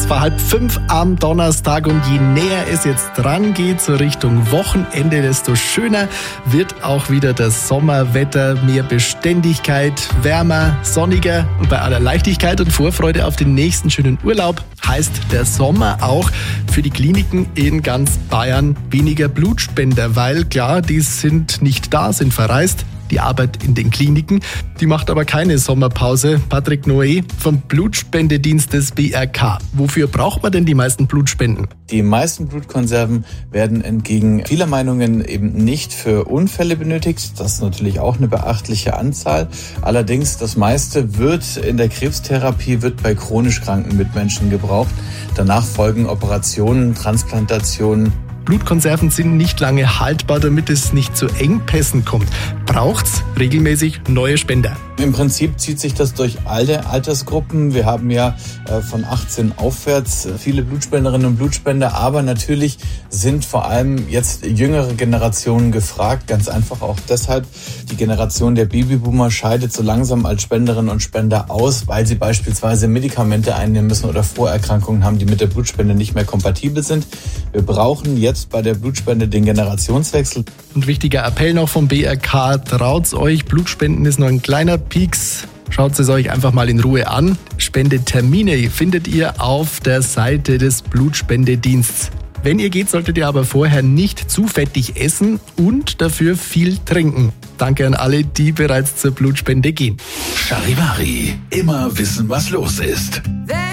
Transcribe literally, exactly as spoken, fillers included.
vor halb fünf am Donnerstag. Und je näher es jetzt dran geht, so Richtung Wochenende, desto schöner wird auch wieder das Sommerwetter. Mehr Beständigkeit, wärmer, sonniger und bei aller Leichtigkeit und Vorfreude auf den nächsten schönen Urlaub heißt der Sommer auch für die Kliniken in ganz Bayern weniger Blutspender, weil klar, die sind nicht da, sind verreist. Die Arbeit in den Kliniken, die macht aber keine Sommerpause. Patrick Noé vom Blutspendedienst des B R K. Wofür braucht man denn die meisten Blutspenden? Die meisten Blutkonserven werden entgegen vieler Meinungen eben nicht für Unfälle benötigt. Das ist natürlich auch eine beachtliche Anzahl. Allerdings das meiste wird in der Krebstherapie, wird bei chronisch kranken Mitmenschen gebraucht. Danach folgen Operationen, Transplantationen. Blutkonserven sind nicht lange haltbar, damit es nicht zu Engpässen kommt. Braucht's regelmäßig neue Spender? Im Prinzip zieht sich das durch alle Altersgruppen. Wir haben ja äh, von achtzehn aufwärts viele Blutspenderinnen und Blutspender, aber natürlich sind vor allem jetzt jüngere Generationen gefragt. Ganz einfach auch deshalb, die Generation der Babyboomer scheidet so langsam als Spenderinnen und Spender aus, weil sie beispielsweise Medikamente einnehmen müssen oder Vorerkrankungen haben, die mit der Blutspende nicht mehr kompatibel sind. Wir brauchen jetzt bei der Blutspende den Generationswechsel. Und wichtiger Appell noch vom B R K, traut's euch, Blutspenden ist nur ein kleiner Pieks. Schaut es euch einfach mal in Ruhe an. Spendetermine findet ihr auf der Seite des Blutspendedienstes. Wenn ihr geht, solltet ihr aber vorher nicht zu fettig essen und dafür viel trinken. Danke an alle, die bereits zur Blutspende gehen. Charivari, immer wissen, was los ist.